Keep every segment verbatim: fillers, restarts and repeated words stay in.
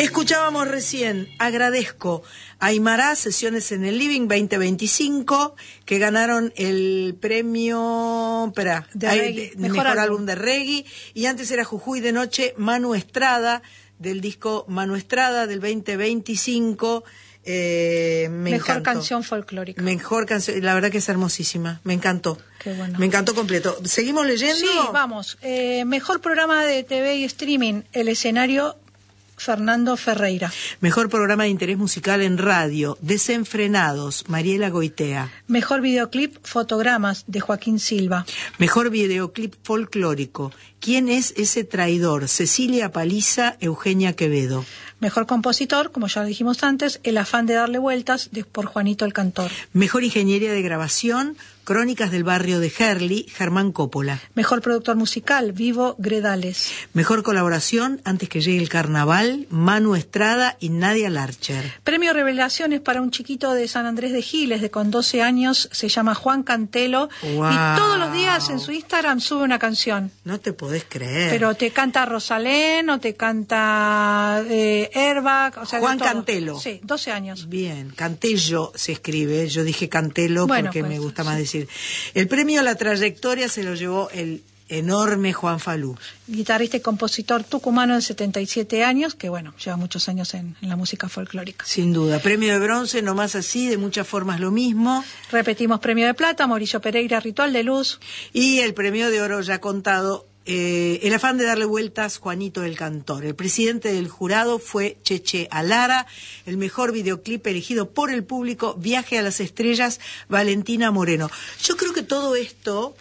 Escuchábamos recién, agradezco a Aymara, Sesiones en el Living veinte veinticinco, que ganaron el premio espera, de hay, reggae, de, mejor, mejor álbum. álbum de reggae, y antes era Jujuy de Noche, Manu Estrada, del disco Manu Estrada del veinte veinticinco. Eh, me mejor encantó. Canción folclórica. Mejor canción, la verdad que es hermosísima, me encantó. Qué bueno. Me encantó completo. ¿Seguimos leyendo? Sí, vamos. Eh, mejor programa de T V y streaming, El Escenario, Fernando Ferreira. Mejor programa de interés musical en radio, Desenfrenados, Mariela Goitea. Mejor videoclip, Fotogramas, de Joaquín Silva. Mejor videoclip folclórico, ¿Quién es ese traidor? Cecilia Paliza, Eugenia Quevedo. Mejor compositor, como ya lo dijimos antes, El afán de darle vueltas, de, por Juanito el Cantor. Mejor ingeniería de grabación, Crónicas del barrio de Herli, Germán Coppola. Mejor productor musical, Vivo Gredales. Mejor colaboración, Antes que llegue el carnaval, Manu Estrada y Nadia Larcher. Premio Revelaciones para un chiquito de San Andrés de Giles, de con doce años, se llama Juan Cantelo. Wow. Y todos los días en su Instagram sube una canción. No te podés creer. Pero te canta Rosalén o te canta eh, Airbag. O sea, Juan de todo. Cantelo. Sí, doce años. Bien, Cantello se escribe, yo dije Cantelo bueno, porque pues, me gusta más sí. decir. El premio a la trayectoria se lo llevó el enorme Juan Falú. Guitarrista y compositor tucumano de setenta y siete años, que bueno, lleva muchos años en, en la música folclórica. Sin duda. Premio de bronce, no más así, de muchas formas lo mismo. Repetimos premio de plata, Mauricio Pereira, Ritual de Luz. Y el premio de oro ya contado, eh, El afán de darle vueltas, Juanito el Cantor. El presidente del jurado fue Cheche Alara. El mejor videoclip elegido por el público, Viaje a las Estrellas, Valentina Moreno. Yo creo que todo esto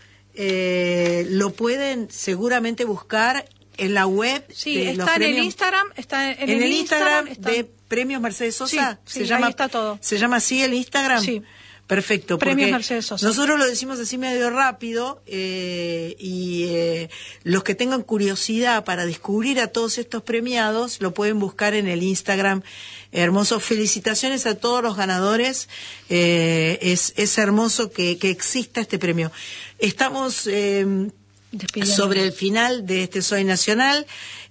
eh, lo pueden seguramente buscar en la web. Sí, de está los en premios, el Instagram, está en, en el, el Instagram, Instagram de Premios Mercedes Sosa. Sí, se sí, llama, ahí está todo. ¿Se llama así el Instagram? Sí. Perfecto, Premios porque Mercedes Sosa. Nosotros lo decimos así medio rápido eh, y eh, los que tengan curiosidad para descubrir a todos estos premiados lo pueden buscar en el Instagram. Hermoso, felicitaciones a todos los ganadores. Eh, es, es hermoso que, que exista este premio. Estamos eh, sobre el final de este Soy Nacional.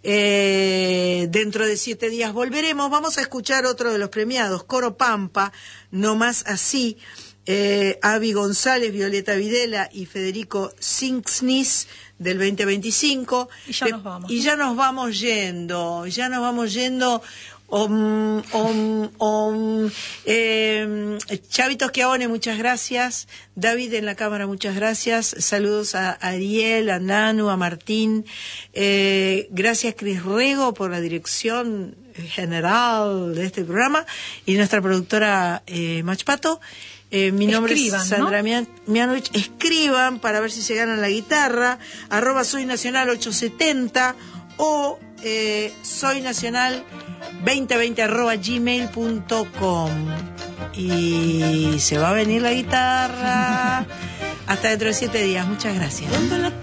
Eh, dentro de siete días volveremos. Vamos a escuchar otro de los premiados, Coro Pampa, No Más Así. Eh, Avi González, Violeta Videla y Federico Sinksnis del veinte veinticinco. Y ya nos vamos. Y ya nos vamos yendo, ya nos vamos yendo. Om, om, om. Eh, Chavito Schiavone, muchas gracias. David en la cámara, muchas gracias. Saludos a Ariel, a Nanu, a Martín. Eh, gracias, Cris Rego, por la dirección general de este programa. Y nuestra productora eh, Machpato. Eh, mi nombre Escriban, es Sandra ¿no? Mianovich. Escriban para ver si se ganan la guitarra. Arroba Soy Nacional ochocientos setenta o eh, Soy Nacional veinte veinte arroba gmail punto com. Y se va a venir la guitarra. Hasta dentro de siete días. Muchas gracias.